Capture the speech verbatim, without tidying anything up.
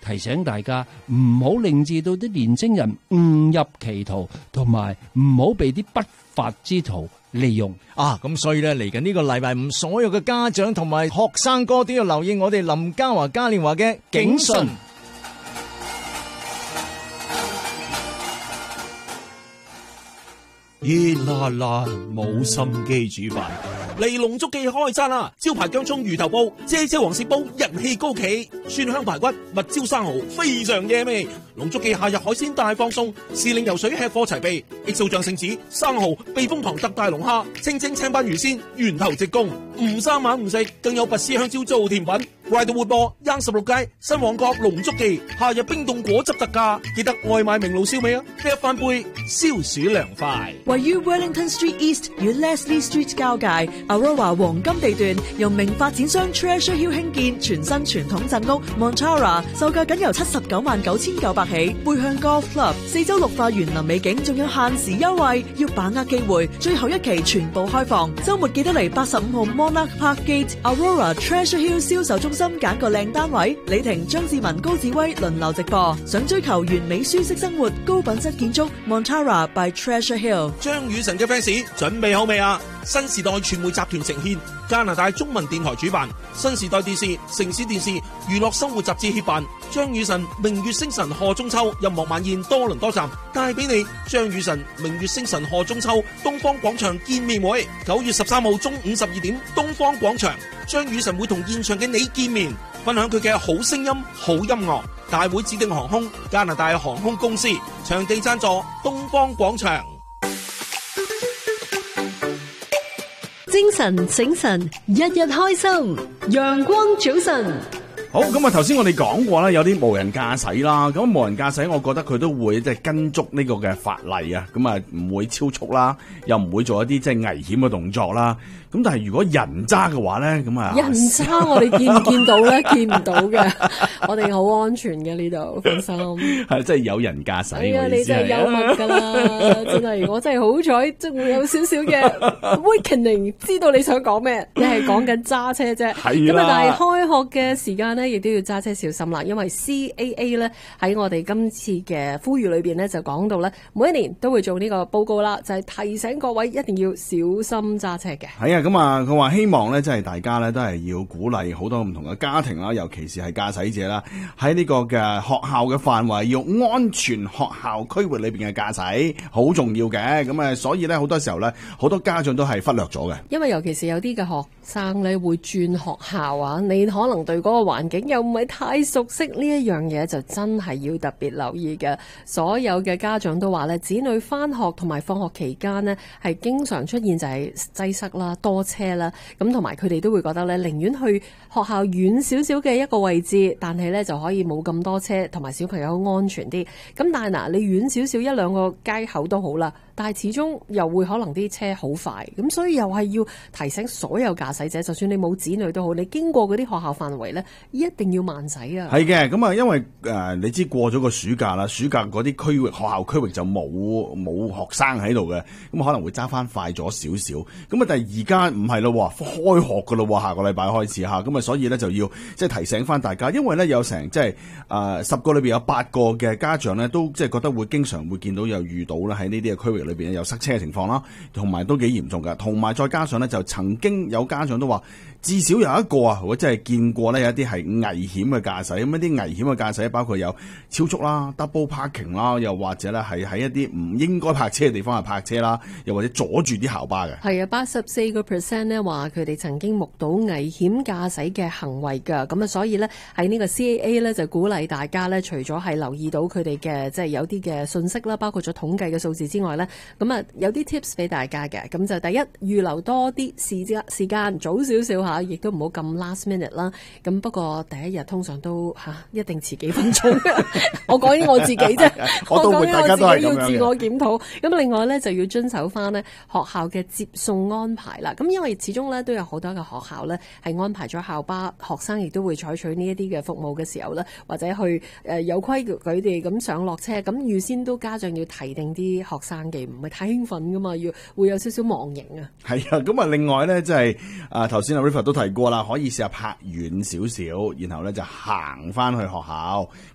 提醒大家唔好令至到啲年青人誤入歧途，同埋唔好被啲不法之徒利用啊！咁所以咧，嚟緊呢個禮拜五，所有嘅家長同埋學生哥都要留意我哋林嘉華嘉年華嘅警訊。 熱辣辣冇心機煮飯，嚟龍竹記開餐啦！招牌薑蔥魚頭煲、啫啫黃鱔煲人氣高企，蒜香排骨、蜜椒生蠔非常惹味。龍竹記夏日海鮮大放送，時令游水吃貨齊備，X O醬聖子、生蠔、避風塘特大龍蝦、清蒸青斑魚鮮，源頭直供，唔三晚唔食，更有拔絲香蕉做甜品。快到活播，央十六街新旺角龍竹記，夏日冰凍果汁特價，記得外賣名爐燒味啊！一翻杯消暑涼快。 位於 Wellington Street East 與 Leslie Street 交界 Aurora 黃金地段，由名發展商 Treasure Hill 興建全新傳統鎮屋 Montara， 售價僅由七十九萬九千九百起，背向 Golf Club， 四周綠化園林美景，仲有限時優惠，要把握機會，最後一期全部開放，周末記得嚟八十五號 Monarch Park Gate Aurora Treasure Hill 銷售中心揀個靚單位，李婷、張志文、高志威輪流直播，想追求完美舒適生活、高品質建築 Montara by Treasure Hill。 張雨晨嘅 fans 準備好未啊？新時代傳媒集團呈獻，加拿大中文電台主辦，新時代電視、城市電視、娛樂生活雜誌協辦，張雨晨明月星辰賀中秋音樂晚宴多倫多站帶俾你張雨晨明月星辰賀中秋東方廣場見面會，九月十三號中午十二點東方廣場，張雨晨會同現場嘅你見面，分享佢嘅好聲音好音樂。大會指定航空加拿大航空公司，場地贊助東方廣場。 精神醒神，日日開心，陽光早晨。 好，咁啊，頭先我哋講過啦，有啲無人駕駛啦，咁無人駕駛，我覺得佢都會即係跟足呢個嘅法例啊，咁啊唔會超速啦，又唔會做一啲即係危險嘅動作啦。咁但係如果人揸嘅話咧，咁啊人揸我哋見唔見到咧？見唔到嘅，我哋好安全嘅呢度，放心。 係即係有人駕駛。 係啊，你真係幽默噶啦，真係我真係好彩，即係會有少少嘅 awakening， 知道你想講咩？你係講緊揸車啫。係啦。咁啊，但係開學嘅時間咧，亦都要揸車小心啦，因為 C A A 咧喺我哋今次嘅呼籲裏邊咧就講到咧，每一年都會做呢個報告啦，就係、是、提醒各位一定要小心揸車嘅。 係啊。咁啊，佢話希望咧，即係大家咧都係要鼓勵好多唔同嘅家庭啦，尤其是係駕駛者啦，喺呢個嘅學校嘅範圍要安全學校區域裏邊嘅駕駛，好重要嘅。咁啊，所以咧好多時候咧，好多家長都係忽略咗嘅。 因為尤其是有啲嘅學生咧會轉學校啊，你可能對嗰個環境又唔係太熟悉，呢一樣嘢就真係要特別留意嘅。所有嘅家長都話咧，子女返學同埋放學期間呢，係經常出現就係擠塞啦、多車啦，咁同埋佢哋都會覺得咧，寧願去學校遠少少嘅一個位置，但係咧就可以冇咁多車，同埋小朋友安全啲。咁但係嗱，你遠少少一兩個街口都好啦，但係始終又會可能啲車好快，咁所以又係要提醒所有駕駛者，就算你冇子女都好，你經過嗰啲學校範圍咧，一定要慢駛啊！ 係嘅，咁啊，因為誒、呃、你知過咗個暑假啦，暑假嗰啲區域學校區域就冇冇學生喺度嘅，咁可能會揸翻快咗少少。咁啊，但係而家唔係咯，開學噶咯，下個禮拜開始吓，咁啊，所以咧就要即係提醒翻大家，因為咧有成即係誒十個裏邊有八個嘅家長咧，都即係覺得會經常會見到有遇到咧喺呢啲嘅區域裏邊有塞車嘅情況啦，同埋都幾嚴重噶，同埋再加上咧就曾經有家長都話，至少有一個啊，我真係見過咧有一啲係危險嘅駕駛，咁一啲危險嘅駕駛包括有超速啦、double parking 啦，又或者咧係喺一啲唔應該泊車嘅地方係泊車啦，又或者阻住啲校巴嘅。 係啊，八十四個 percent 咧話佢哋曾經目睹危險駕駛嘅行為㗎，咁啊所以咧喺呢個 C A A 咧就鼓勵大家咧，除咗係留意到佢哋嘅即係有啲嘅信息啦，包括咗統計嘅數字之外咧，咁啊有啲 tips 俾大家嘅，咁就第一預留多啲時間時間早少少嚇，亦都唔好咁 last minute 啦。咁不過第一日通常都嚇、啊、一定遲幾分鐘。我講緊我自己啫，我講緊我自己要自我檢討。咁另外咧就要遵守翻咧學校嘅接送安排啦。咁因為始終咧都有好多嘅學校咧係安排咗校巴，學生亦都會採取呢一啲嘅服務嘅時候咧，或者去誒、呃、有規矩佢哋咁上落車，咁預先都家長要提定啲學生嘅，唔係太興奮噶嘛，要會有少少忘形啊。 係啊，咁啊另外咧即係啊頭先阿 River 都提過啦，可以試下泊遠少少，然後咧就行翻去學校。